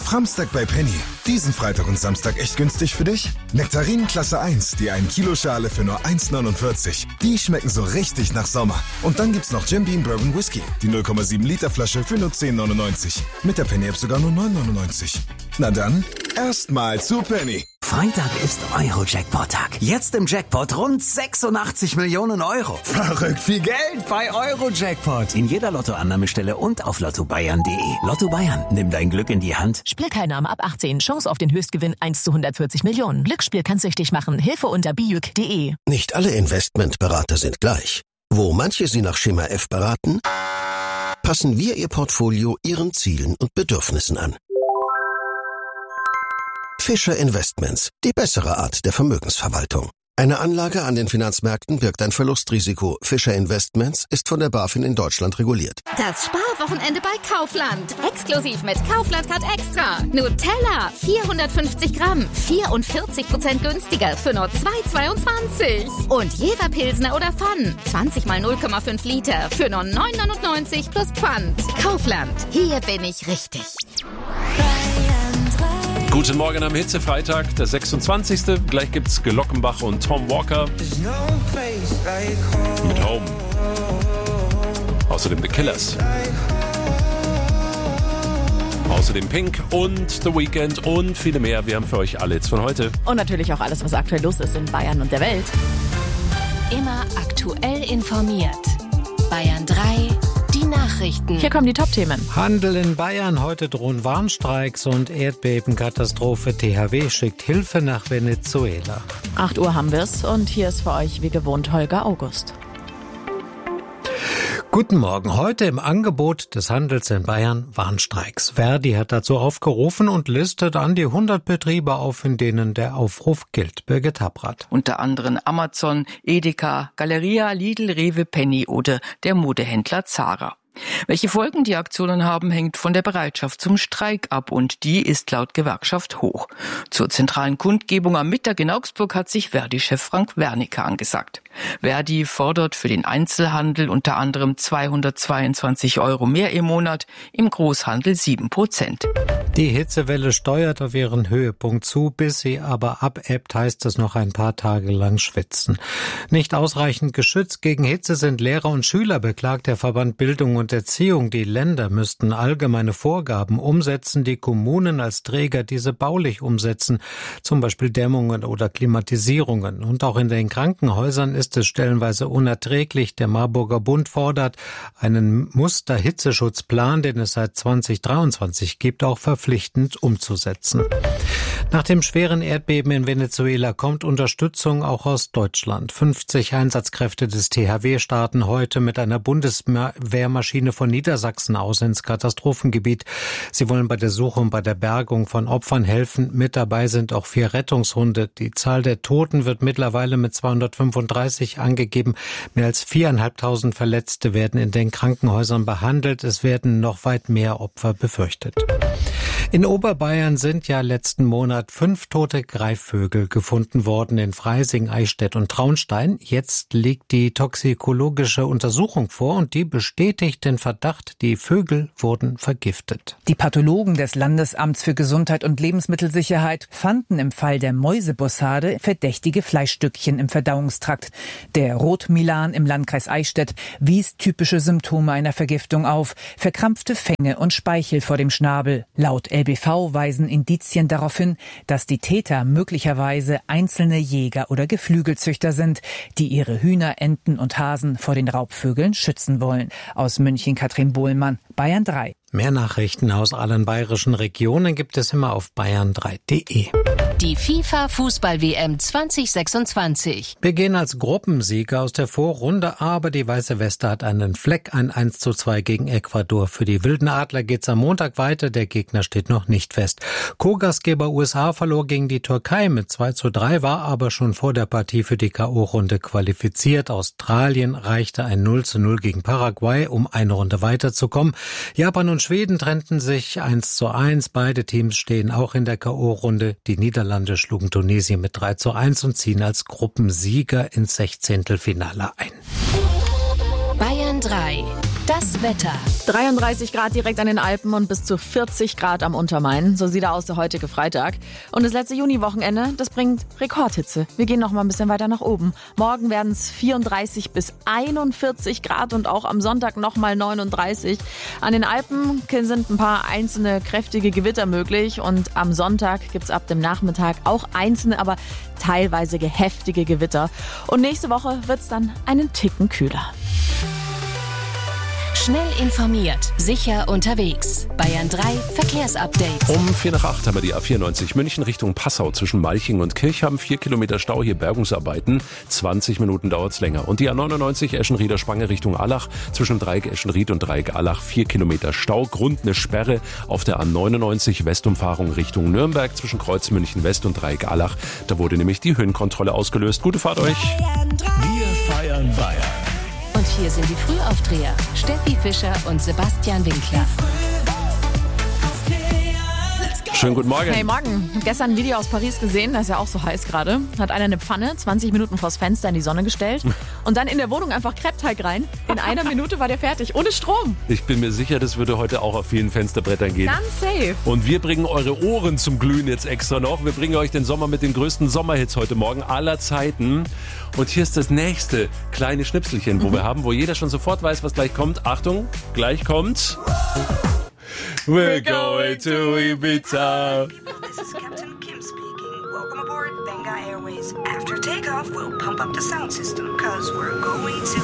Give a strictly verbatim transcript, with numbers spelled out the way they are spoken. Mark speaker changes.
Speaker 1: Framstag bei Penny. Diesen Freitag und Samstag echt günstig für dich? Nektarinen Klasse eins, die ein Kilo Schale für nur eins neunundvierzig. Die schmecken so richtig nach Sommer. Und dann gibt's noch Jim Beam Bourbon Whisky. Die null Komma sieben Liter Flasche für nur zehn neunundneunzig. Mit der Penny-App sogar nur neun neunundneunzig. Na dann, erstmal zu Penny.
Speaker 2: Freitag ist Euro-Jackpot-Tag. Jetzt im Jackpot rund sechsundachtzig Millionen Euro. Verrückt viel Geld bei Euro-Jackpot. In jeder Lottoannahmestelle und auf lotto bayern punkt de. Lotto Bayern, nimm dein Glück in die Hand.
Speaker 3: Spielteilnahme ab achtzehn. Chance auf den Höchstgewinn eins zu hundertvierzig Millionen. Glücksspiel kann süchtig machen. Hilfe unter bijuk punkt de.
Speaker 4: Nicht alle Investmentberater sind gleich. Wo manche Sie nach Schema F beraten, passen wir Ihr Portfolio Ihren Zielen und Bedürfnissen an. Fischer Investments, die bessere Art der Vermögensverwaltung. Eine Anlage an den Finanzmärkten birgt ein Verlustrisiko. Fischer Investments ist von der BaFin in Deutschland reguliert.
Speaker 5: Das Sparwochenende bei Kaufland. Exklusiv mit Kaufland Card Extra. Nutella, vierhundertfünfzig Gramm, vierundvierzig Prozent günstiger für nur zwei Euro zweiundzwanzig. Und Jever Pilsner oder Pfann, zwanzig mal null Komma fünf Liter für nur neun Euro neunundneunzig plus Pfand. Kaufland, hier bin ich richtig.
Speaker 6: Guten Morgen am Hitzefreitag, der sechsundzwanzigste Gleich gibt's Glockenbach und Tom Walker mit Home. Außerdem The Killers. Außerdem Pink und The Weeknd und viele mehr. Wir haben für euch alle jetzt von heute.
Speaker 3: Und natürlich auch alles, was aktuell los ist in Bayern und der Welt.
Speaker 7: Immer aktuell informiert. Bayern drei, die Nachrichten.
Speaker 3: Hier kommen die Top-Themen.
Speaker 8: Handel in Bayern. Heute drohen Warnstreiks und Erdbebenkatastrophe. T H W schickt Hilfe nach Venezuela.
Speaker 3: acht Uhr haben wir's und hier ist für euch wie gewohnt Holger August.
Speaker 8: Guten Morgen. Heute im Angebot des Handels in Bayern Warnstreiks. Verdi hat dazu aufgerufen und listet an die hundert Betriebe auf, in denen der Aufruf gilt. Birgit Habrath.
Speaker 9: Unter anderem Amazon, Edeka, Galeria, Lidl, Rewe, Penny oder der Modehändler Zara. Welche Folgen die Aktionen haben, hängt von der Bereitschaft zum Streik ab und die ist laut Gewerkschaft hoch. Zur zentralen Kundgebung am Mittag in Augsburg hat sich Verdi-Chef Frank Wernicke angesagt. Verdi fordert für den Einzelhandel unter anderem zweihundertzweiundzwanzig Euro mehr im Monat, im Großhandel sieben Prozent.
Speaker 8: Die Hitzewelle steuert auf ihren Höhepunkt zu, bis sie aber abebbt, heißt es noch ein paar Tage lang schwitzen. Nicht ausreichend geschützt gegen Hitze sind Lehrer und Schüler, beklagt der Verband Bildung und Erziehung. Die Länder müssten allgemeine Vorgaben umsetzen, die Kommunen als Träger diese baulich umsetzen, zum Beispiel Dämmungen oder Klimatisierungen. Und auch in den Krankenhäusern ist es stellenweise unerträglich. Der Marburger Bund fordert einen Muster-Hitzeschutzplan, den es seit zweitausenddreiundzwanzig gibt, auch verpflichtend umzusetzen. Nach dem schweren Erdbeben in Venezuela kommt Unterstützung auch aus Deutschland. fünfzig Einsatzkräfte des T H W starten heute mit einer Bundeswehrmaschine von Niedersachsen aus ins Katastrophengebiet. Sie wollen bei der Suche und bei der Bergung von Opfern helfen. Mit dabei sind auch vier Rettungshunde. Die Zahl der Toten wird mittlerweile mit zweihundertfünfunddreißig angegeben. Mehr als viertausendfünfhundert Verletzte werden in den Krankenhäusern behandelt. Es werden noch weit mehr Opfer befürchtet. In Oberbayern sind ja letzten Monat fünf tote Greifvögel gefunden worden in Freising, Eichstätt und Traunstein. Jetzt liegt die toxikologische Untersuchung vor und die bestätigt den Verdacht, die Vögel wurden vergiftet.
Speaker 10: Die Pathologen des Landesamts für Gesundheit und Lebensmittelsicherheit fanden im Fall der Mäusebossade verdächtige Fleischstückchen im Verdauungstrakt. Der Rotmilan im Landkreis Eichstätt wies typische Symptome einer Vergiftung auf: verkrampfte Fänge und Speichel vor dem Schnabel. Laut L B V weisen Indizien darauf hin, dass die Täter möglicherweise einzelne Jäger oder Geflügelzüchter sind, die ihre Hühner, Enten und Hasen vor den Raubvögeln schützen wollen. Aus München Katrin Bohlmann, Bayern drei.
Speaker 8: Mehr Nachrichten aus allen bayerischen Regionen gibt es immer auf bayern drei punkt de.
Speaker 7: Die FIFA-Fußball-W M zwanzig sechsundzwanzig.
Speaker 8: Wir gehen als Gruppensieger aus der Vorrunde, aber die Weiße Weste hat einen Fleck, ein eins zu zwei gegen Ecuador. Für die Wilden Adler geht's am Montag weiter, der Gegner steht noch nicht fest. Co-Gastgeber U S A verlor gegen die Türkei mit zwei zu drei, war aber schon vor der Partie für die K O-Runde qualifiziert. Australien reichte ein null zu null gegen Paraguay, um eine Runde weiterzukommen. Japan und Schweden trennten sich eins zu eins. Beide Teams stehen auch in der K O-Runde. Die Niederlande schlugen Tunesien mit drei zu eins und ziehen als Gruppensieger ins Sechzehntelfinale ein.
Speaker 7: Bayern drei. Das Wetter.
Speaker 11: dreiunddreißig Grad direkt an den Alpen und bis zu vierzig Grad am Untermain. So sieht er aus, der heutige Freitag. Und das letzte Juniwochenende, das bringt Rekordhitze. Wir gehen noch mal ein bisschen weiter nach oben. Morgen werden es vierunddreißig bis einundvierzig Grad und auch am Sonntag noch mal neununddreißig. An den Alpen sind ein paar einzelne kräftige Gewitter möglich. Und am Sonntag gibt's ab dem Nachmittag auch einzelne, aber teilweise heftige Gewitter. Und nächste Woche wird's dann einen Ticken kühler.
Speaker 7: Schnell informiert, sicher unterwegs. Bayern drei Verkehrsupdate.
Speaker 6: Um vier nach acht haben wir die A vierundneunzig München Richtung Passau zwischen Malching und Kirchham. Vier Kilometer Stau, hier Bergungsarbeiten. zwanzig Minuten dauert's länger. Und die A neunundneunzig Eschenrieder Spange Richtung Allach zwischen Dreieck Eschenried und Dreieck Allach. Vier Kilometer Stau. Grund eine Sperre auf der A neunundneunzig Westumfahrung Richtung Nürnberg zwischen Kreuz München West und Dreieck Allach. Da wurde nämlich die Höhenkontrolle ausgelöst. Gute Fahrt euch.
Speaker 2: Wir feiern Bayern.
Speaker 7: Und hier sind die Frühaufdreher. Steffi Fischer und Sebastian Winkler.
Speaker 6: Schönen guten Morgen.
Speaker 11: Hey, morgen. Ich habe gestern ein Video aus Paris gesehen, da ist ja auch so heiß gerade. Hat einer eine Pfanne zwanzig Minuten vors Fenster in die Sonne gestellt und dann in der Wohnung einfach Kreppteig rein. In einer Minute war der fertig, ohne Strom.
Speaker 6: Ich bin mir sicher, das würde heute auch auf vielen Fensterbrettern gehen.
Speaker 11: Ganz safe.
Speaker 6: Und wir bringen eure Ohren zum Glühen jetzt extra noch. Wir bringen euch den Sommer mit den größten Sommerhits heute Morgen aller Zeiten. Und hier ist das nächste kleine Schnipselchen, wo mhm. wir haben, wo jeder schon sofort weiß, was gleich kommt. Achtung, gleich kommt... We're going to Ibiza.
Speaker 12: This is Captain Kim speaking. Welcome aboard Benga Airways. After takeoff, we'll pump up the sound system, cause we're going to